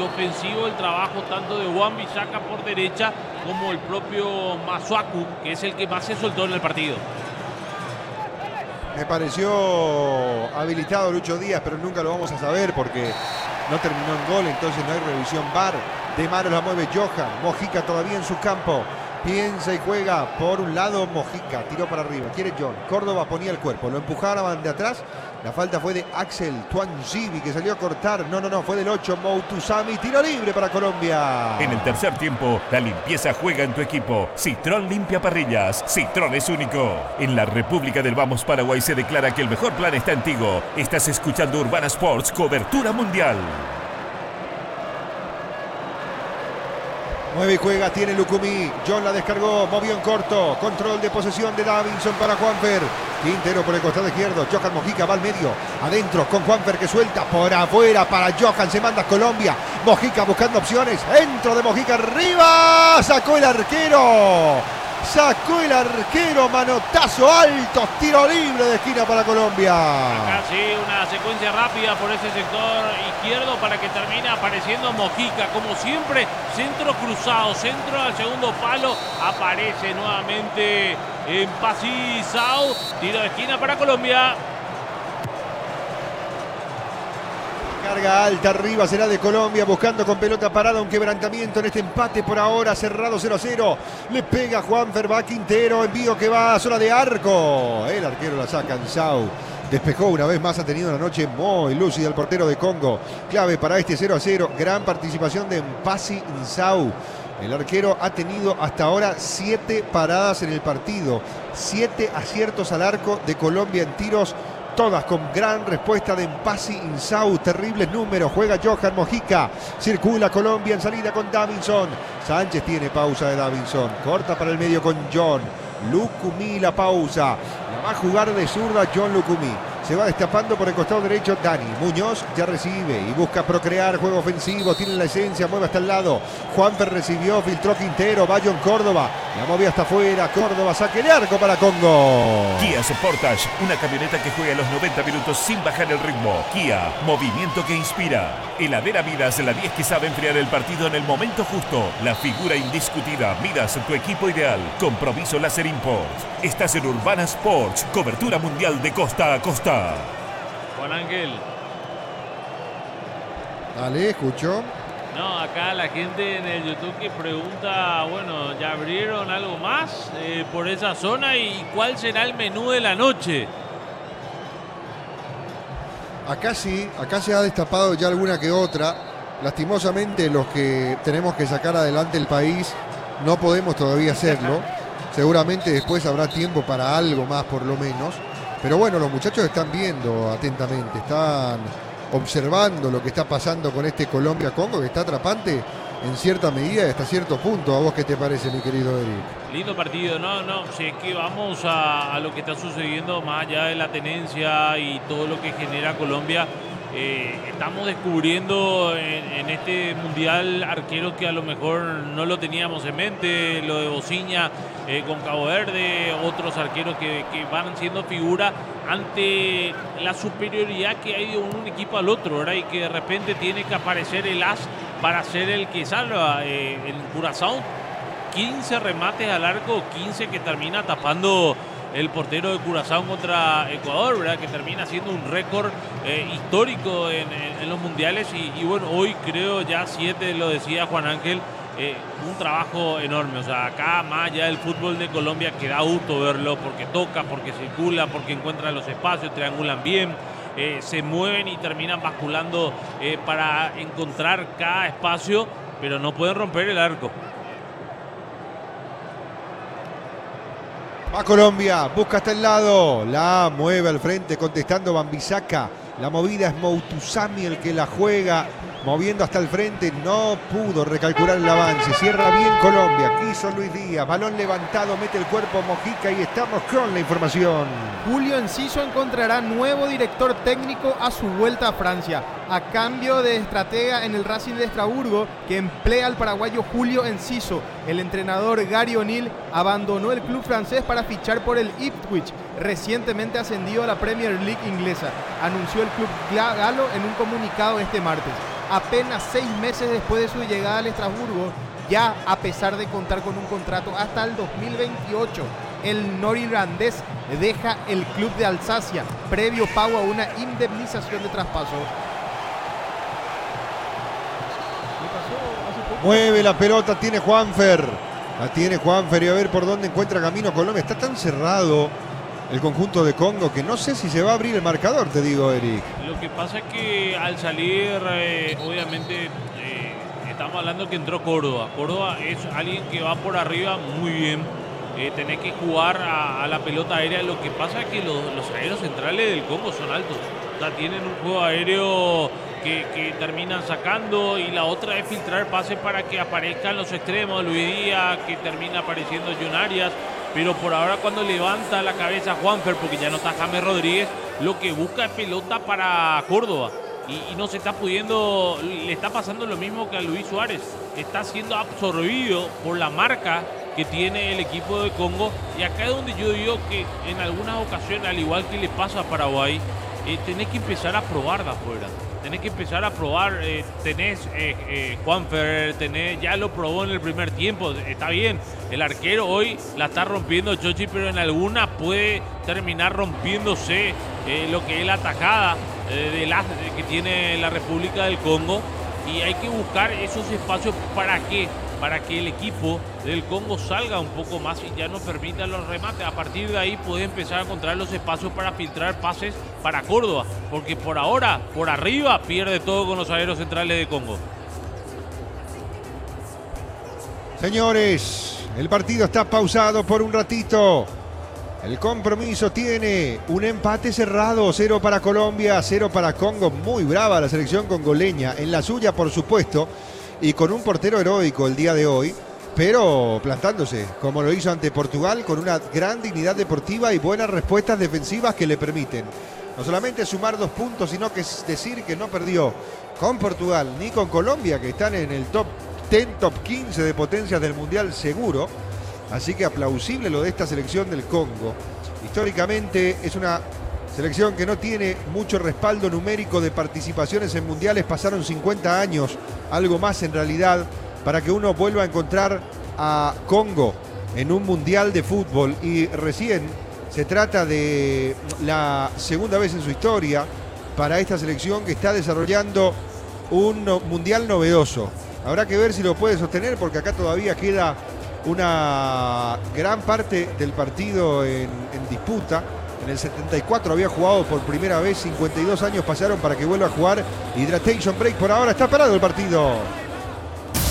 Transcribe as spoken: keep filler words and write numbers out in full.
ofensivo el trabajo tanto de Wan-Bissaka por derecha como el propio Masuaku, que es el que más se soltó en el partido. Me pareció habilitado Lucho Díaz, pero nunca lo vamos a saber porque no terminó en gol, entonces no hay revisión V A R. De Maros la mueve Johan, Mojica todavía en su campo. Piensa y juega por un lado Mojica, tiró para arriba, quiere John. Córdoba ponía el cuerpo, lo empujaban de atrás. La falta fue de Axel Tuanzibi, que salió a cortar. No, no, no, fue del ocho, Moutusami. Tiro libre para Colombia. En el tercer tiempo, la limpieza juega en tu equipo. Citrón limpia parrillas. Citrón es único. En la República del Vamos Paraguay se declara que el mejor plan está en Tigo. Estás escuchando Urbana Sports, cobertura mundial. Mueve y juega, tiene Lucumí. John la descargó, movió en corto. Control de posesión de Davinson para Juanfer. Quintero por el costado izquierdo. Johan Mojica va al medio. Adentro con Juanfer que suelta. Por afuera para Johan. Se manda a Colombia. Mojica buscando opciones. Dentro de Mojica arriba. Sacó el arquero. Sacó el arquero. Manotazo alto. Tiro libre de esquina para Colombia. Acá sí, una secuencia rápida por ese sector izquierdo para que termine apareciendo Mojica. Como siempre, centro cruzado, centro al segundo palo. Aparece nuevamente en Pasi Sao. Tiro de esquina para Colombia. Carga alta arriba será de Colombia, buscando con pelota parada un quebrantamiento en este empate por ahora, cerrado cero a cero. Le pega Juanfer, va Quintero, envío que va a zona de arco. El arquero la saca en Sau. Despejó una vez más, ha tenido una noche muy lúcida el portero de Congo. Clave para este cero a cero, gran participación de Mpasi Nsau. El arquero ha tenido hasta ahora siete paradas en el partido, siete aciertos al arco de Colombia en tiros. Todas con gran respuesta de Mpasi Nsau. Terribles números. Juega Johan Mojica. Circula Colombia en salida con Davinson. Sánchez tiene pausa de Davinson. Corta para el medio con John. Lucumí la pausa. La va a jugar de zurda John Lucumí. Se va destapando por el costado derecho Dani. Muñoz ya recibe y busca procrear juego ofensivo. Tiene la esencia, mueve hasta el lado. Juanfer recibió, filtró Quintero. Va John Córdoba. La movió hasta afuera. Córdoba saque de arco para Congo. Kia Sportage, una camioneta que juega los noventa minutos sin bajar el ritmo. Kia, movimiento que inspira. Heladera Midas, la diez que sabe enfriar el partido en el momento justo. La figura indiscutida. Midas, tu equipo ideal. Compromiso Láser Import. Estás en Urbana Sports, cobertura mundial de costa a costa. Juan Ángel. Dale, escucho. No, acá la gente en el YouTube que pregunta, bueno, ¿ya abrieron algo más eh, por esa zona? ¿Y cuál será el menú de la noche? Acá sí, acá se ha destapado ya alguna que otra. Lastimosamente los que tenemos que sacar adelante el país no podemos todavía hacerlo. Seguramente después habrá tiempo para algo más por lo menos. Pero bueno, los muchachos están viendo atentamente, están observando lo que está pasando con este Colombia-Congo, que está atrapante en cierta medida y hasta cierto punto. ¿A vos qué te parece, mi querido Eric? Lindo partido, no, no, si es que vamos a, a lo que está sucediendo más allá de la tenencia y todo lo que genera Colombia. Eh, estamos descubriendo en, en este mundial arqueros que a lo mejor no lo teníamos en mente, lo de Bociña eh, con Cabo Verde, otros arqueros que, que van siendo figura ante la superioridad que hay de un equipo al otro, ¿verdad? Y que de repente tiene que aparecer el as para ser el que salva. Eh, en Curazao, quince remates al arco, quince que termina tapando el portero de Curazao contra Ecuador, ¿verdad? Que termina siendo un récord eh, histórico en, en, en los mundiales y, y bueno, hoy creo ya siete, lo decía Juan Ángel, eh, un trabajo enorme. O sea, acá más allá del fútbol de Colombia que da gusto verlo porque toca, porque circula, porque encuentran los espacios, triangulan bien, eh, se mueven y terminan basculando eh, para encontrar cada espacio, pero no pueden romper el arco. Va Colombia, busca hasta el lado, la mueve al frente contestando Wan-Bissaka. La movida es Moutusami el que la juega, moviendo hasta el frente, no pudo recalcular el avance. Cierra bien Colombia, quiso Luis Díaz, balón levantado, mete el cuerpo Mojica y estamos con la información. Julio Enciso encontrará nuevo director técnico a su vuelta a Francia, a cambio de estratega en el Racing de Estrasburgo que emplea al paraguayo Julio Enciso. El entrenador Gary O'Neill abandonó el club francés para fichar por el Ipswich, recientemente ascendido a la Premier League inglesa, anunció el club galo en un comunicado este martes. apenas seis meses después de su llegada al Estrasburgo, ya a pesar de contar con un contrato hasta el dos mil veintiocho. El norirlandés deja el club de Alsacia, previo pago a una indemnización de traspaso. Mueve la pelota, tiene Juanfer. La tiene Juanfer y a ver por dónde encuentra camino Colombia. Está tan cerrado el conjunto de Congo que no sé si se va a abrir el marcador, te digo, Eric. Lo que pasa es que al salir, eh, obviamente, eh, estamos hablando que entró Córdoba. Córdoba es alguien que va por arriba muy bien. Eh, tenés que jugar a, a la pelota aérea. Lo que pasa es que los, los aéreos centrales del Congo son altos. O sea, tienen un juego aéreo que, que terminan sacando, y la otra es filtrar pases para que aparezcan los extremos. Luis Díaz, que termina apareciendo John Arias. Pero por ahora, cuando levanta la cabeza Juanfer, porque ya no está James Rodríguez, lo que busca es pelota para Córdoba. Y, y no se está pudiendo, le está pasando lo mismo que a Luis Suárez. Está siendo absorbido por la marca que tiene el equipo de Congo. Y acá es donde yo digo que en algunas ocasiones, al igual que le pasa a Paraguay, eh, tenés que empezar a probar de afuera. Tenés que empezar a probar. Eh, tenés eh, eh, Juanfer, tenés, ya lo probó en el primer tiempo. Está bien, el arquero hoy la está rompiendo Chochi, pero en alguna puede terminar rompiéndose eh, lo que es la atajada eh, de la, de que tiene la República del Congo. Y hay que buscar esos espacios. ¿Para qué? Para que el equipo del Congo salga un poco más y ya no permita los remates. A partir de ahí puede empezar a encontrar los espacios para filtrar pases para Córdoba, porque por ahora, por arriba, pierde todo con los aéreos centrales de Congo. Señores, el partido está pausado por un ratito. El compromiso tiene un empate cerrado, cero para Colombia, cero para Congo. Muy brava la selección congoleña, en la suya por supuesto, y con un portero heroico el día de hoy, pero plantándose, como lo hizo ante Portugal, con una gran dignidad deportiva y buenas respuestas defensivas que le permiten no solamente sumar dos puntos, sino que es decir que no perdió con Portugal ni con Colombia, que están en el top diez, top quince de potencias del Mundial seguro. Así que aplausible lo de esta selección del Congo. Históricamente es una selección que no tiene mucho respaldo numérico de participaciones en mundiales. Pasaron cincuenta años, algo más en realidad, para que uno vuelva a encontrar a Congo en un mundial de fútbol. Y recién se trata de la segunda vez en su historia para esta selección que está desarrollando un mundial novedoso. Habrá que ver si lo puede sostener, porque acá todavía queda una gran parte del partido en, en disputa. En el setenta y cuatro había jugado por primera vez, cincuenta y dos años pasaron para que vuelva a jugar. Hydration break, por ahora está parado el partido.